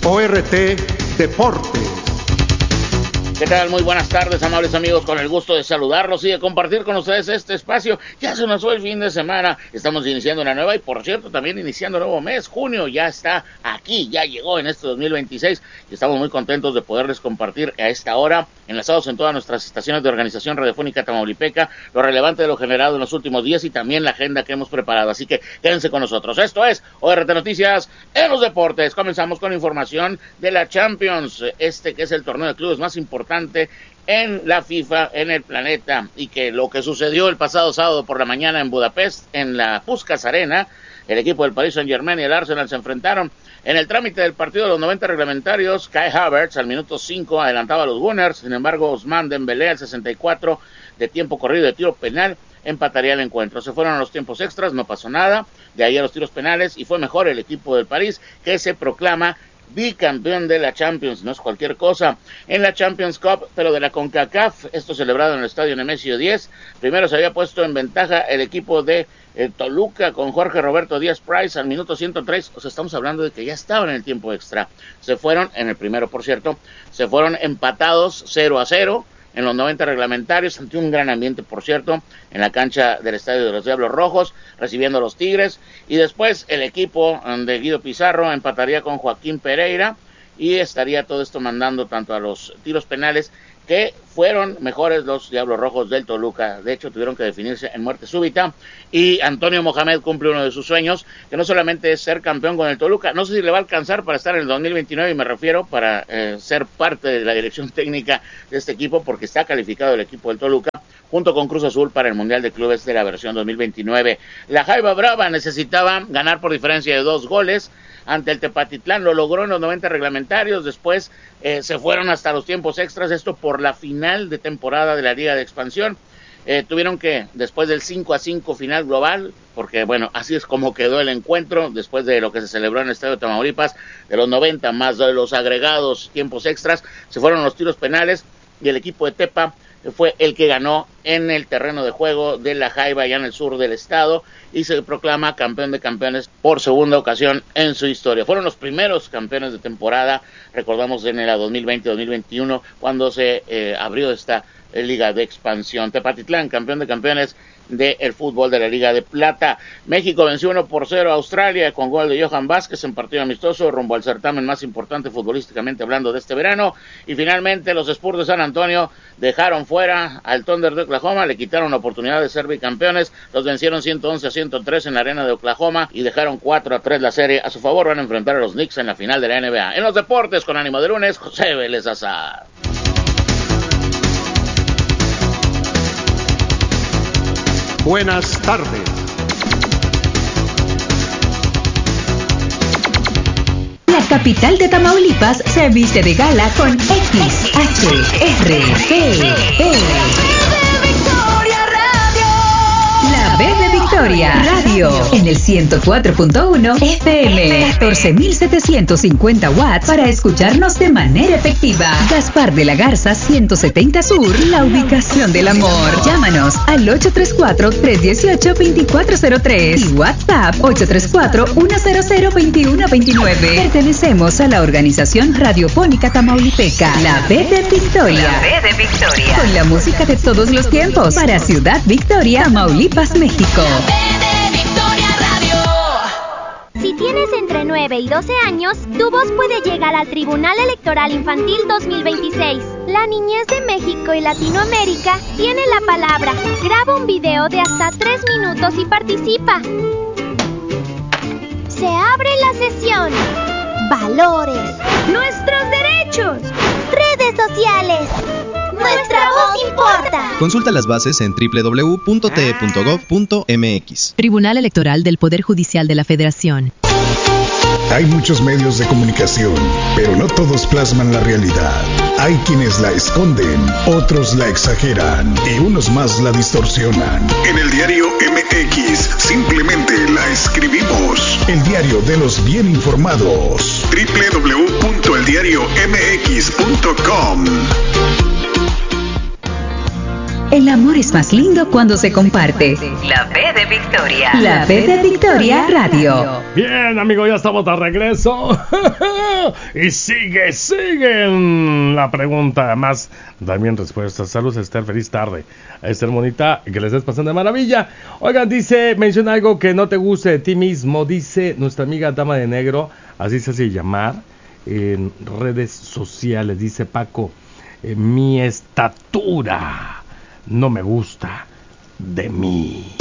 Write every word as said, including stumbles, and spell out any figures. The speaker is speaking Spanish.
O R T Deportes. ¿Qué tal? Muy buenas tardes, amables amigos, con el gusto de saludarlos y de compartir con ustedes este espacio. Ya se nos fue el fin de semana, estamos iniciando una nueva y, por cierto, también iniciando un nuevo mes. Junio ya está aquí, ya llegó en este dos mil veintiséis y estamos muy contentos de poderles compartir a esta hora, enlazados en todas nuestras estaciones de Organización Radiofónica Tamaulipeca, lo relevante de lo generado en los últimos días y también la agenda que hemos preparado. Así que quédense con nosotros. Esto es O R T Noticias en los deportes. Comenzamos con información de la Champions, este que es el torneo de clubes más importante en la FIFA, en el planeta, y que lo que sucedió el pasado sábado por la mañana en Budapest, en la Puskás Arena, el equipo del Paris Saint-Germain y el Arsenal se enfrentaron. En el trámite del partido de los noventa reglamentarios, Kai Havertz al minuto cinco adelantaba a los Gunners, sin embargo Ousmane Dembélé al sesenta y cuatro de tiempo corrido de tiro penal empataría el encuentro. Se fueron a los tiempos extras, no pasó nada, de ahí a los tiros penales y fue mejor el equipo del París, que se proclama bicampeón de la Champions. No es cualquier cosa. En la Champions Cup, pero de la CONCACAF, esto celebrado en el estadio Nemesio diez, primero se había puesto en ventaja el equipo de eh, Toluca con Jorge Roberto Díaz Price al minuto ciento tres, o sea, estamos hablando de que ya estaban en el tiempo extra. Se fueron, en el primero por cierto, se fueron empatados cero a cero en los noventa reglamentarios, ante un gran ambiente, por cierto, en la cancha del Estadio de los Diablos Rojos, recibiendo a los Tigres, y después el equipo de Guido Pizarro empataría con Joaquín Pereira, y estaría todo esto mandando tanto a los tiros penales, que fueron mejores los Diablos Rojos del Toluca. De hecho, tuvieron que definirse en muerte súbita, y Antonio Mohamed cumple uno de sus sueños, que no solamente es ser campeón con el Toluca, no sé si le va a alcanzar para estar en el dos mil veintinueve, y me refiero para eh, ser parte de la dirección técnica de este equipo, porque está calificado el equipo del Toluca, junto con Cruz Azul para el Mundial de Clubes de la versión dos mil veintinueve. La Jaiba Brava necesitaba ganar por diferencia de dos goles ante el Tepatitlán, lo logró en los noventa reglamentarios, después eh, se fueron hasta los tiempos extras, esto por la final de temporada de la Liga de Expansión. Eh, tuvieron que, después del cinco a cinco final global, porque bueno, así es como quedó el encuentro, después de lo que se celebró en el Estadio de Tamaulipas, de los noventa más de los agregados tiempos extras, se fueron los tiros penales, y el equipo de Tepa fue el que ganó en el terreno de juego de La Jaiba, allá en el sur del estado, y se proclama campeón de campeones por segunda ocasión en su historia. Fueron los primeros campeones de temporada, recordamos en el dos mil veinte dos mil veintiuno, cuando se eh, abrió esta eh, Liga de Expansión. Tepatitlán, campeón de campeones del fútbol de la Liga de Plata. México venció uno por cero a Australia con gol de Johan Vázquez en partido amistoso rumbo al certamen más importante futbolísticamente hablando de este verano. Y finalmente los Spurs de San Antonio dejaron fuera al Thunder de Oklahoma, le quitaron la oportunidad de ser bicampeones, los vencieron ciento once a ciento tres en la arena de Oklahoma y dejaron cuatro a tres la serie a su favor. Van a enfrentar a los Knicks en la final de la N B A. En los deportes, con ánimo de lunes, José Vélez Azar. Buenas tardes. La capital de Tamaulipas se viste de gala con X H R P P. La B de Victoria Radio en el ciento cuatro punto uno F M, catorce mil setecientos cincuenta watts para escucharnos de manera efectiva. Gaspar de la Garza ciento setenta Sur, la ubicación del amor. Llámanos al ocho tres cuatro, tres uno ocho, dos cuatro cero tres y WhatsApp ocho tres cuatro, uno cero cero, dos uno dos nueve. Pertenecemos a la Organización Radiofónica Tamaulipeca, la B de Victoria. La B de Victoria. Con la música de todos los tiempos para Ciudad Victoria, Tamaulipas, México. Si tienes entre nueve y doce años, tu voz puede llegar al Tribunal Electoral Infantil dos mil veintiséis. La niñez de México y Latinoamérica tiene la palabra. Graba un video de hasta tres minutos y participa. Se abre la sesión. Valores. Nuestros derechos. Redes sociales. Nuestra voz importa. Consulta las bases en doble u doble u doble u punto t e punto gov punto m x. Tribunal Electoral del Poder Judicial de la Federación. Hay muchos medios de comunicación, pero no todos plasman la realidad. Hay quienes la esconden, otros la exageran y unos más la distorsionan. En el diario M X simplemente la escribimos. El diario de los bien informados. doble u doble u doble u punto el diario m x punto com. El amor es más lindo cuando se comparte. La B de Victoria. La B de Victoria Radio. Bien, amigos, ya estamos de regreso. Y sigue, sigue la pregunta más también respuestas. Saludos, Esther, feliz tarde. Esther Monita, que les estés pasando de maravilla. Oigan, dice, menciona algo que no te guste de ti mismo. Dice nuestra amiga Dama de Negro, así se hace llamar en redes sociales. Dice Paco, eh, mi estatura no me gusta de mí.